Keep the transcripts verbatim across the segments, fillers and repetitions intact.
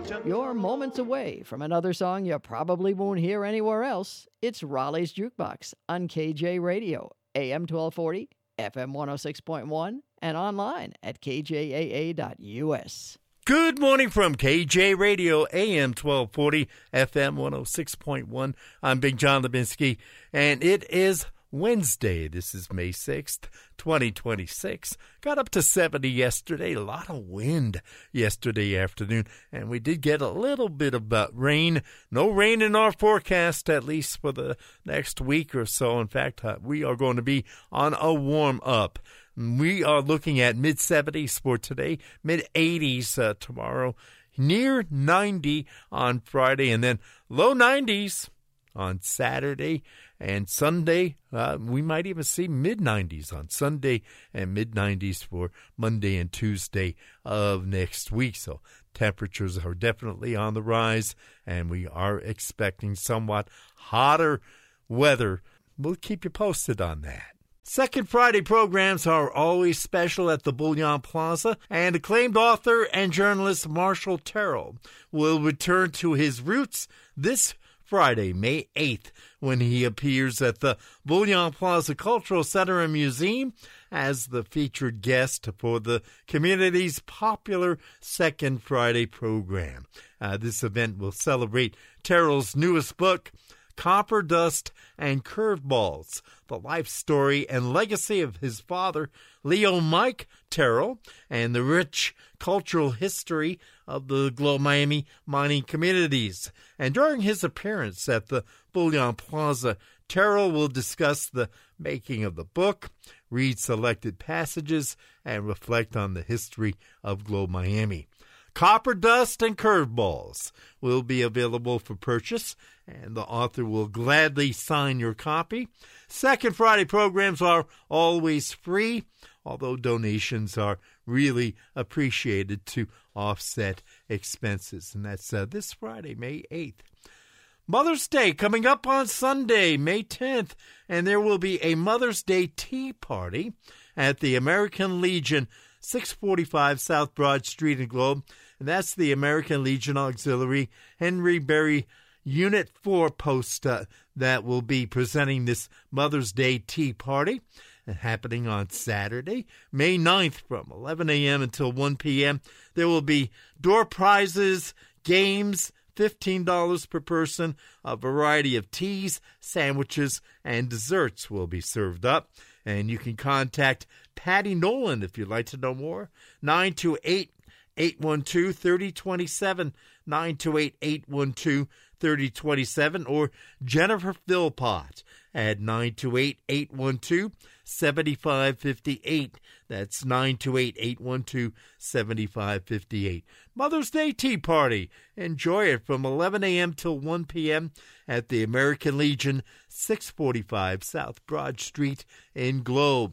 You're moments away from another song you probably won't hear anywhere else. It's Raleigh's Jukebox on K J Radio, A M twelve forty, F M one oh six point one, and online at k j a a dot u s. Good morning from K J Radio, A M twelve forty, F M one oh six point one. I'm Big John Lebinsky, and it is Wednesday. This is May sixth, twenty twenty-six. Got up to seventy yesterday. A lot of wind yesterday afternoon, and we did get a little bit of uh, rain. No rain in our forecast, at least for the next week or so. In fact, uh, we are going to be on a warm-up. We are looking at mid-seventies for today, mid-eighties uh, tomorrow, near ninety on Friday, and then low nineties on Saturday and Sunday. Uh, we might even see mid-nineties on Sunday and mid-nineties for Monday and Tuesday of next week. So temperatures are definitely on the rise, and we are expecting somewhat hotter weather. We'll keep you posted on that. Second Friday programs are always special at the Bullion Plaza, and acclaimed author and journalist Marshall Terrell will return to his roots this Friday, May eighth, when he appears at the Bullion Plaza Cultural Center and Museum as the featured guest for the community's popular Second Friday program. Uh, this event will celebrate Terrell's newest book, Copper Dust and Curveballs, the life story and legacy of his father, Leo Mike Terrell, and the rich cultural history of the Globe Miami mining communities. And during his appearance at the Bullion Plaza, Terrell will discuss the making of the book, read selected passages, and reflect on the history of Globe Miami. Copper Dust and Curveballs will be available for purchase, and the author will gladly sign your copy. Second Friday programs are always free, although donations are really appreciated to offset expenses. And that's uh, this Friday, May eighth. Mother's Day coming up on Sunday, May tenth, and there will be a Mother's Day tea party at the American Legion, six forty-five South Broad Street in Globe. And that's the American Legion Auxiliary Henry Berry Unit four post uh, that will be presenting this Mother's Day tea party, uh, happening on Saturday, May ninth from eleven a.m. until one p.m. There will be door prizes, games, fifteen dollars per person. A variety of teas, sandwiches, and desserts will be served up. And you can contact Patty Nolan if you'd like to know more. nine two eight, eight one two, three oh two seven, nine two eight, eight one two, three oh two seven, or Jennifer Philpott at nine two eight, eight one two, seven five five eight. That's nine two eight, eight one two, seven five five eight. Mother's Day Tea Party. Enjoy it from eleven a.m. till one p.m. at the American Legion, six forty-five South Broad Street in Globe.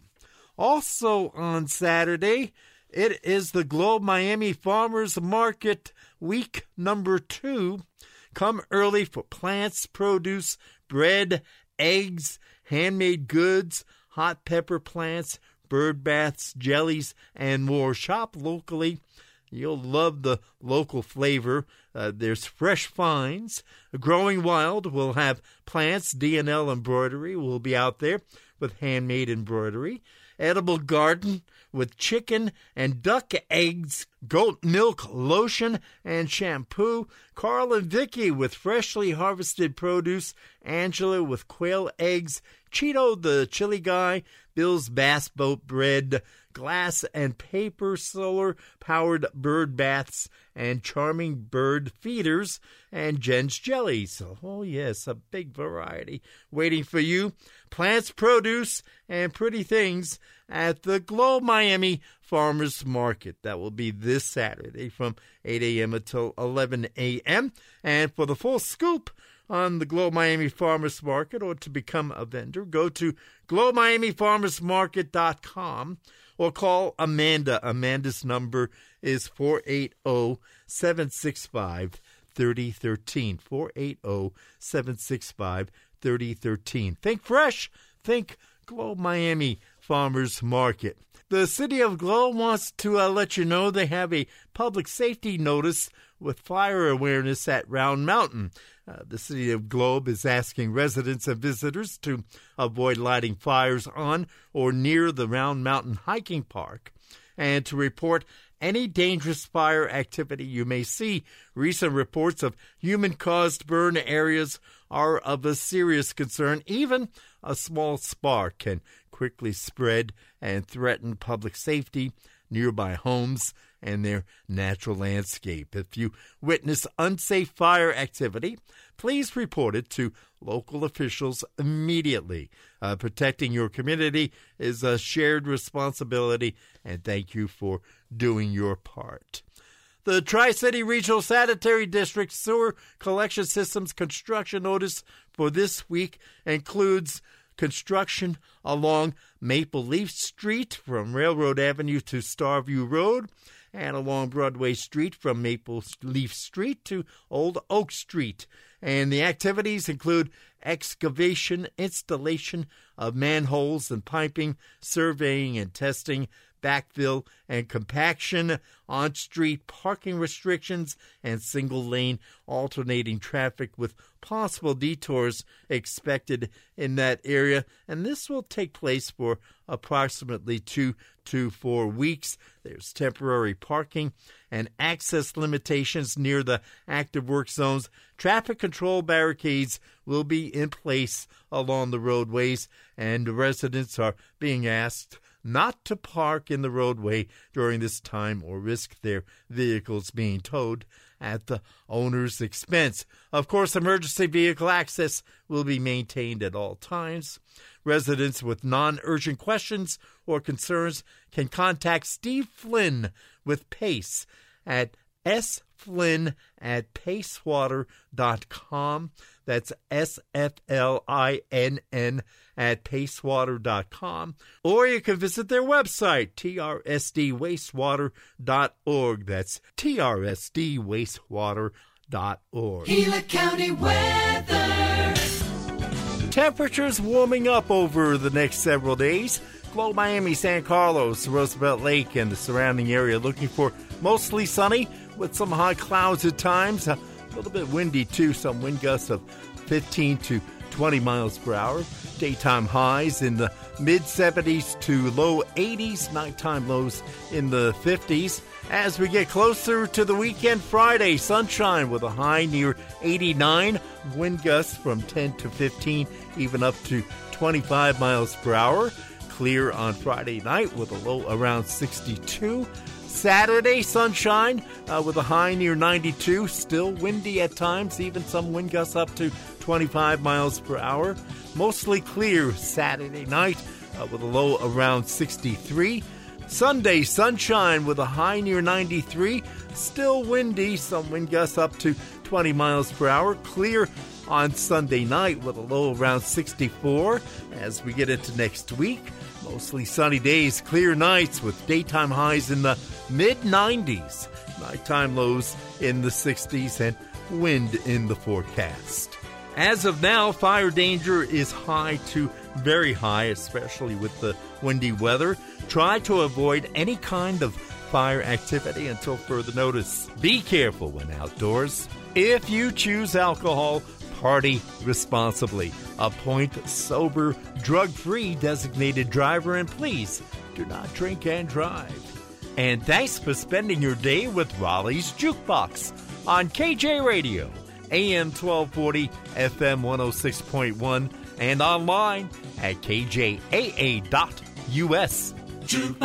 Also on Saturday, it is the Globe Miami Farmers Market week number two. Come early for plants, produce, bread, eggs, handmade goods, hot pepper plants, bird baths, jellies, and more. Shop locally. You'll love the local flavor. Uh, there's fresh finds. Growing Wild will have plants. D and L Embroidery will be out there with handmade embroidery. Edible Garden with chicken and duck eggs, goat milk, lotion, and shampoo. Carl and Vicky with freshly harvested produce. Angela with quail eggs. Cheeto the chili guy. Bill's Bass Boat Bread. Glass and paper solar-powered bird baths and charming bird feeders, and Jen's Jellies. Oh, yes, a big variety waiting for you. Plants, produce, and pretty things at the Globe Miami Farmers Market. That will be this Saturday from eight a.m. until eleven a.m. And for the full scoop on the Globe Miami Farmers Market, or to become a vendor, go to globe miami farmers market dot com. Or call Amanda. Amanda's number is four eight zero, seven six five, three zero one three. four eight zero, seven six five, three zero one three. Think fresh. Think Globe Miami Farmers Market. The City of Globe wants to uh, let you know they have a public safety notice with fire awareness at Round Mountain. Uh, the City of Globe is asking residents and visitors to avoid lighting fires on or near the Round Mountain Hiking Park and to report any dangerous fire activity you may see. Recent reports of human-caused burn areas are of a serious concern. Even a small spark can quickly spread and threaten public safety, nearby homes, and their natural landscape. If you witness unsafe fire activity, please report it to local officials immediately. Uh, protecting your community is a shared responsibility, and thank you for doing your part. The Tri-City Regional Sanitary District Sewer Collection Systems construction notice for this week includes construction along Maple Leaf Street from Railroad Avenue to Starview Road, and along Broadway Street from Maple Leaf Street to Old Oak Street. And the activities include excavation, installation of manholes and piping, surveying and testing, backfill and compaction, on-street parking restrictions, and single-lane alternating traffic with possible detours expected in that area. And this will take place for approximately two to four weeks. There's temporary parking and access limitations near the active work zones. Traffic control barricades will be in place along the roadways, and residents are being asked not to park in the roadway during this time or risk their vehicles being towed at the owner's expense. Of course, emergency vehicle access will be maintained at all times. Residents with non-urgent questions or concerns can contact Steve Flynn with PACE at sflynn at pacewater dot com. That's S F L I N N at pacewater dot com. Or you can visit their website, T R S D wastewater dot org. That's T R S D wastewater dot org. Gila County weather. Temperatures warming up over the next several days. Globe Miami, San Carlos, Roosevelt Lake, and the surrounding area looking for mostly sunny with some high clouds at times. A little bit windy, too. Some wind gusts of fifteen to twenty miles per hour. Daytime highs in the mid-seventies to low eighties. Nighttime lows in the fifties. As we get closer to the weekend, Friday, sunshine with a high near eighty-nine. Wind gusts from ten to fifteen, even up to twenty-five miles per hour. Clear on Friday night with a low around sixty-two. Saturday, sunshine uh, with a high near ninety-two. Still windy at times, even some wind gusts up to twenty-five miles per hour. Mostly clear Saturday night uh, with a low around sixty-three. Sunday, sunshine with a high near ninety-three. Still windy, some wind gusts up to twenty miles per hour. Clear on Sunday night with a low around sixty-four. As we get into next week, mostly sunny days, clear nights with daytime highs in the mid-nineties. Nighttime lows in the sixties and wind in the forecast. As of now, fire danger is high to very high, especially with the windy weather. Try to avoid any kind of fire activity until further notice. Be careful when outdoors. If you choose alcohol, party responsibly. Appoint sober, drug-free designated driver, and please do not drink and drive. And thanks for spending your day with Raleigh's Jukebox on K J Radio, A M twelve forty, F M one oh six point one, and online at K J A A dot U S.